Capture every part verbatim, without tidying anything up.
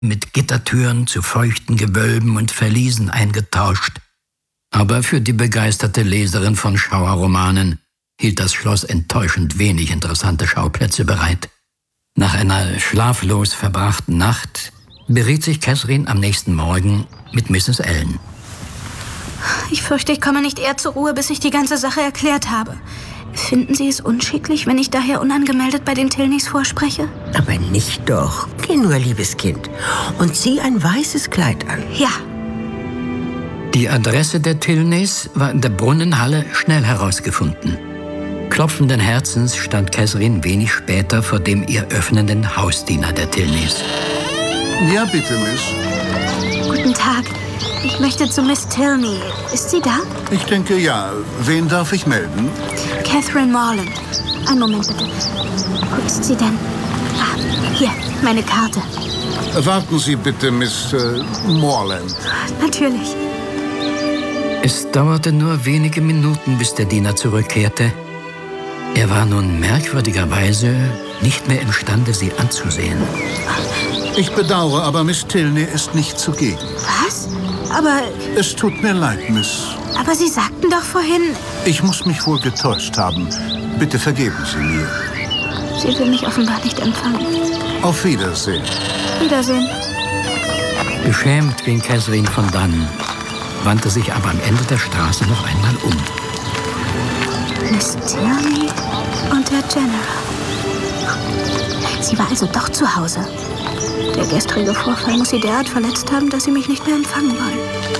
mit Gittertüren zu feuchten Gewölben und Verliesen eingetauscht. Aber für die begeisterte Leserin von Schauerromanen hielt das Schloss enttäuschend wenig interessante Schauplätze bereit. Nach einer schlaflos verbrachten Nacht beriet sich Catherine am nächsten Morgen mit Misses Ellen. Ich fürchte, ich komme nicht eher zur Ruhe, bis ich die ganze Sache erklärt habe. Finden Sie es unschicklich, wenn ich daher unangemeldet bei den Tilneys vorspreche? Aber nicht doch. Geh nur, liebes Kind, und zieh ein weißes Kleid an. Ja. Die Adresse der Tilneys war in der Brunnenhalle schnell herausgefunden. Klopfenden Herzens stand Catherine wenig später vor dem ihr öffnenden Hausdiener der Tilneys. Ja, bitte, Miss. Guten Tag. Ich möchte zu Miss Tilney. Ist sie da? Ich denke, ja. Wen darf ich melden? Catherine Morland. Einen Moment, bitte. Wo ist sie denn? Ah, hier, meine Karte. Warten Sie bitte, Miss äh, Morland. Natürlich. Es dauerte nur wenige Minuten, bis der Diener zurückkehrte. Er war nun merkwürdigerweise nicht mehr imstande, sie anzusehen. Ich bedauere, aber Miss Tilney ist nicht zugegen. Was? Aber... Es tut mir leid, Miss. Aber Sie sagten doch vorhin... Ich muss mich wohl getäuscht haben. Bitte vergeben Sie mir. Sie will mich offenbar nicht empfangen. Auf Wiedersehen. Wiedersehen. Beschämt ging Catherine von dannen, wandte sich aber am Ende der Straße noch einmal um. Miss Tilney und der General. Sie war also doch zu Hause. Der gestrige Vorfall muss sie derart verletzt haben, dass sie mich nicht mehr empfangen wollen.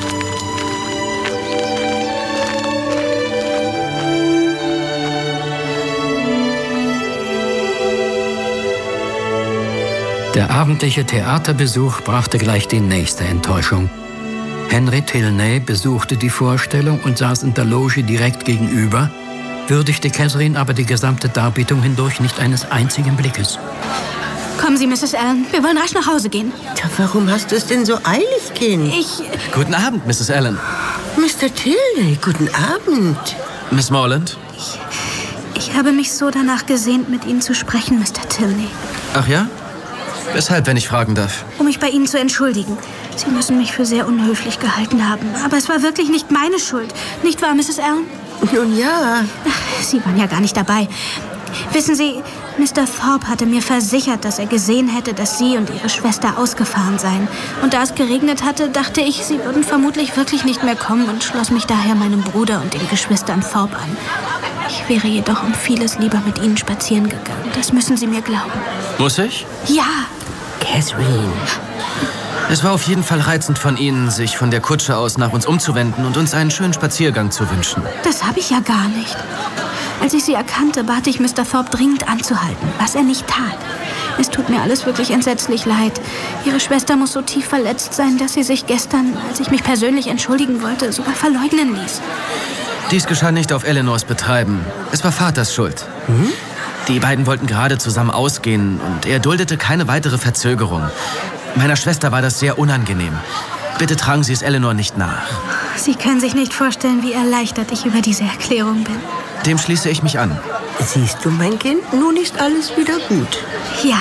Der abendliche Theaterbesuch brachte gleich die nächste Enttäuschung. Henry Tilney besuchte die Vorstellung und saß in der Loge direkt gegenüber, würdigte Catherine aber die gesamte Darbietung hindurch nicht eines einzigen Blickes. Kommen Sie, Misses Allen. Wir wollen rasch nach Hause gehen. Ja, warum hast du es denn so eilig, Kind? Ich... Guten Abend, Misses Allen. Mister Tilney, guten Abend. Miss Morland? Ich, ich habe mich so danach gesehnt, mit Ihnen zu sprechen, Mister Tilney. Ach ja? Weshalb, wenn ich fragen darf? Um mich bei Ihnen zu entschuldigen. Sie müssen mich für sehr unhöflich gehalten haben. Aber es war wirklich nicht meine Schuld. Nicht wahr, Misses Allen? Nun ja. Ach, Sie waren ja gar nicht dabei. Wissen Sie, Mister Thorpe hatte mir versichert, dass er gesehen hätte, dass Sie und Ihre Schwester ausgefahren seien. Und da es geregnet hatte, dachte ich, Sie würden vermutlich wirklich nicht mehr kommen und schloss mich daher meinem Bruder und den Geschwistern Thorpe an. Ich wäre jedoch um vieles lieber mit Ihnen spazieren gegangen. Das müssen Sie mir glauben. Muss ich? Ja. Catherine. Es war auf jeden Fall reizend von Ihnen, sich von der Kutsche aus nach uns umzuwenden und uns einen schönen Spaziergang zu wünschen. Das habe ich ja gar nicht. Als ich Sie erkannte, bat ich Mister Thorpe dringend anzuhalten, was er nicht tat. Es tut mir alles wirklich entsetzlich leid. Ihre Schwester muss so tief verletzt sein, dass sie sich gestern, als ich mich persönlich entschuldigen wollte, sogar verleugnen ließ. Dies geschah nicht auf Eleanors Betreiben. Es war Vaters Schuld. Hm? Die beiden wollten gerade zusammen ausgehen und er duldete keine weitere Verzögerung. Meiner Schwester war das sehr unangenehm. Bitte tragen Sie es Eleanor nicht nach. Sie können sich nicht vorstellen, wie erleichtert ich über diese Erklärung bin. Dem schließe ich mich an. Siehst du, mein Kind, nun ist alles wieder gut. Ja.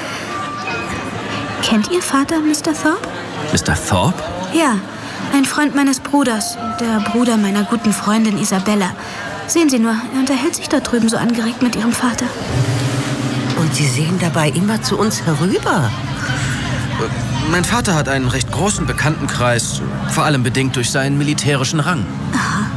Kennt Ihr Vater Mister Thorpe? Mister Thorpe? Ja, ein Freund meines Bruders, der Bruder meiner guten Freundin Isabella. Sehen Sie nur, er unterhält sich dort drüben so angeregt mit Ihrem Vater. Und Sie sehen dabei immer zu uns herüber. Mein Vater hat einen recht großen Bekanntenkreis, vor allem bedingt durch seinen militärischen Rang. Aha.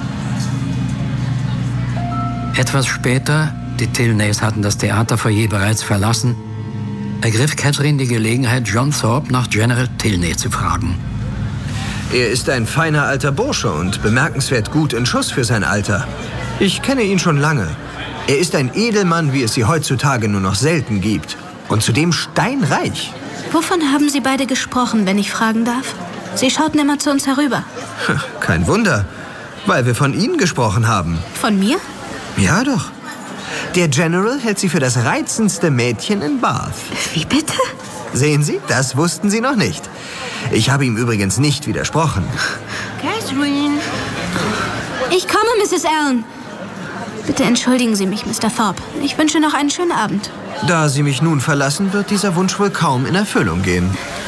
Etwas später, die Tilneys hatten das Theaterfoyer bereits verlassen, ergriff Catherine die Gelegenheit, John Thorpe nach General Tilney zu fragen. Er ist ein feiner alter Bursche und bemerkenswert gut in Schuss für sein Alter. Ich kenne ihn schon lange. Er ist ein Edelmann, wie es sie heutzutage nur noch selten gibt. Und zudem steinreich. Wovon haben Sie beide gesprochen, wenn ich fragen darf? Sie schauten immer zu uns herüber. Kein Wunder, weil wir von Ihnen gesprochen haben. Von mir? Ja doch. Der General hält Sie für das reizendste Mädchen in Bath. Wie bitte? Sehen Sie, das wussten Sie noch nicht. Ich habe ihm übrigens nicht widersprochen. Catherine. Ich komme, Misses Allen. Bitte entschuldigen Sie mich, Mister Thorpe. Ich wünsche noch einen schönen Abend. Da Sie mich nun verlassen, wird dieser Wunsch wohl kaum in Erfüllung gehen.